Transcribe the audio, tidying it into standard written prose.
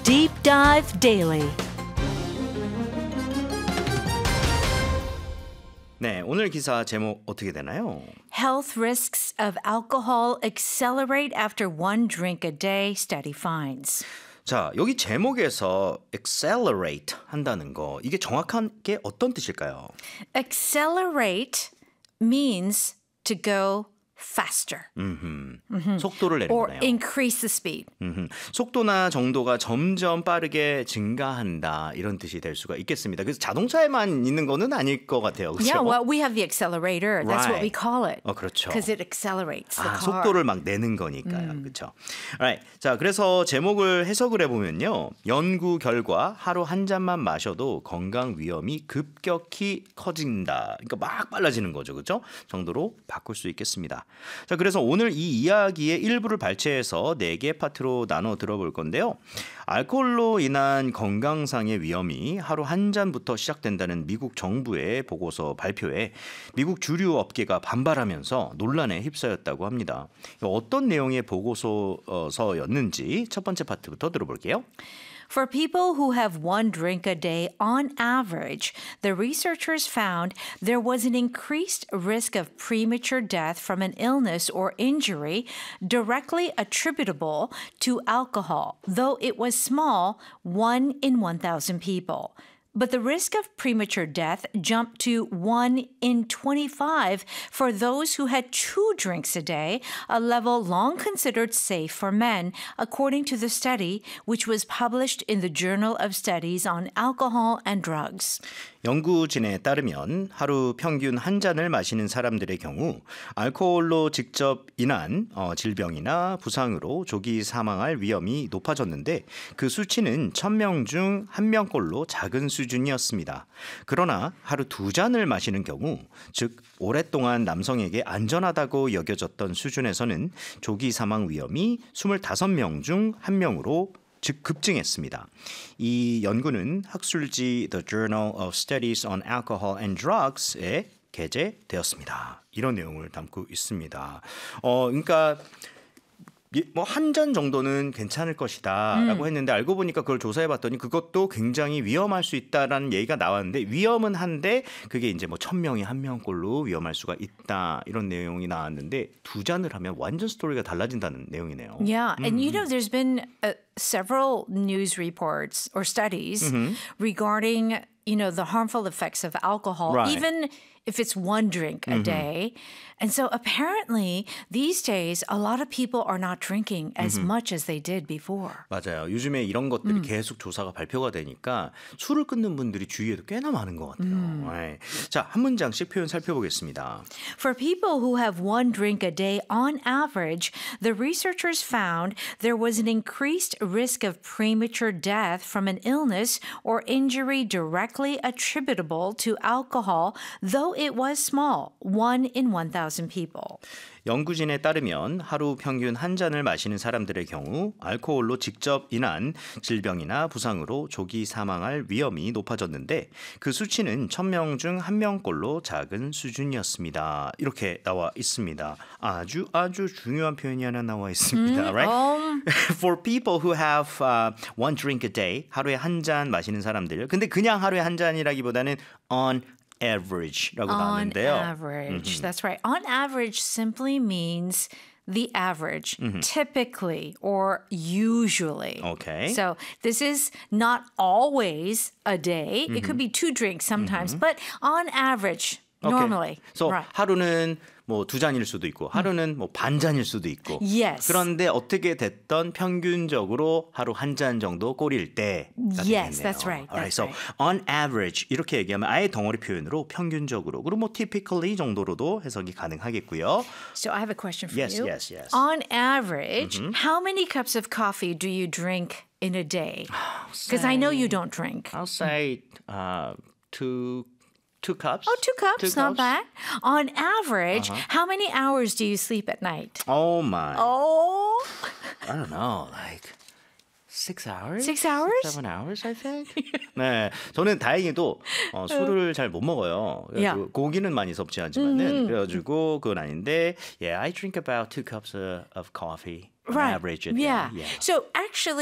Deep Dive Daily. 네, 오늘 기사 제목 어떻게 되나요? Health risks of alcohol accelerate after one drink a day, study finds. 자, 여기 제목에서 accelerate 한다는 거 이게 정확하게 어떤 뜻일까요? Accelerate means to go faster 속도를 내는 or 거네요. increase the speed. 속도나 정도가 점점 빠르게 증가한다 이런 뜻이 될 수가 있겠습니다. 그래서 자동차에만 있는 거는 아닐 것 같아요. 그렇죠? Yeah, well, we have the accelerator. That's what we Right. call it. 그렇죠. Because it accelerates the car. 속도를 막 내는 거니까요. 그렇죠. Alright. 자, 그래서 제목을 해석을 해보면요. 연구 결과 하루 한 잔만 마셔도 건강 위험이 급격히 커진다. 그러니까 막 빨라지는 거죠. 그렇죠? 정도로 바꿀 수 있겠습니다. 자, 그래서 오늘 이 이야기의 일부를 발췌해서 4개 파트로 나눠 들어볼 건데요. 알코올로 인한 건강상의 위험이 하루 한 잔부터 시작된다는 미국 정부의 보고서 발표에 미국 주류 업계가 반발하면서 논란에 휩싸였다고 합니다. 어떤 내용의 보고서였는지 첫 번째 파트부터 들어볼게요. For people who have one drink a day on average, the researchers found there was an increased risk of premature death from an illness or injury directly attributable to alcohol, though it was small, 1 in 1,000 people. But the risk of premature death jumped to 1 in 25 for those who had 2 drinks a day, a level long considered safe for men, according to the study, which was published in the Journal of Studies on Alcohol and Drugs. 연구진에 따르면 하루 평균 한 잔을 마시는 사람들의 경우 알코올로 직접 인한 질병이나 부상으로 조기 사망할 위험이 높아졌는데 그 수치는 1,000명 중 1명꼴로 작은 수준이었습니다. 그러나 하루 2잔을 마시는 경우, 즉 오랫동안 남성에게 안전하다고 여겨졌던 수준에서는 조기 사망 위험이 25명 중 1명으로 즉 급증했습니다. 이 연구는 학술지 The Journal of Studies on Alcohol and Drugs에 게재되었습니다. 이런 내용을 담고 있습니다. 그러니까 뭐 한 잔 정도는 괜찮을 것이다라고 했는데 알고 보니까 그걸 조사해봤더니 그것도 굉장히 위험할 수 있다라는 얘기가 나왔는데 위험은 한데 그게 이제 뭐 1,000명이 1명꼴로 위험할 수가 있다 이런 내용이 나왔는데 2잔을 하면 완전 스토리가 달라진다는 내용이네요. Yeah, and you know, there's been several news reports or studies regarding, you know, the harmful effects of alcohol, Right. even if it's one drink a day. And so apparently these days, a lot of people are not drinking as much as they did before. 맞아요. 요즘에 이런 것들이 계속 조사가 발표가 되니까 술을 끊는 분들이 주위에도 꽤나 많은 것 같아요. 네. 자, 한 문장씩 표현 살펴보겠습니다. For people who have one drink a day on average, the researchers found there was an increased risk of premature death from an illness or injury directly attributable to alcohol, though it was small, 1 in 1,000 people. 연구진에 따르면 하루 평균 한 잔을 마시는 사람들의 경우 알코올로 직접 인한 질병이나 부상으로 조기 사망할 위험이 높아졌는데 그 수치는 1,000명 중 1명꼴로 작은 수준이었습니다. 이렇게 나와 있습니다. 아주 중요한 표현이 하나 나와 있습니다. Right? For people who have one drink a day, 하루에 한 잔 마시는 사람들. 근데 그냥 하루에 한 잔이라기보다는 on average라고 나왔는데요. On average, that's right. On average simply means the average, typically or usually. Okay. So this is not always a day. It could be 2 drinks sometimes, but on average, normally. So right. 하루는 뭐 2잔일 수도 있고 하루는 뭐 반잔일 수도 있고 Yes. 그런데 어떻게 됐던 평균적으로 하루 한 잔 정도 꼴일 때 Yes, that's right. Alright, That's so right. on average 이렇게 얘기하면 아예 덩어리 표현으로 평균적으로 그리고 뭐 typically 정도로도 해석이 가능하겠고요. So I have a question for Yes, you. yes, yes. On average, how many cups of coffee do you drink in a day? Because I know you don't drink. I'll say two cups. Oh, 2 cups, not bad. On average, how many hours do you sleep at night? Oh my. Oh, I don't know. Like 6 hours? 6 hours? 7 hours, I think. 네, 저는 다행히도 술을 잘 못 먹어요. Yeah. 고기는 많이 섭취하지만은 그래가지고 그건 아닌데, yeah, I drink about 2 cups of coffee on right. average a day. Yeah. Yeah. So actually,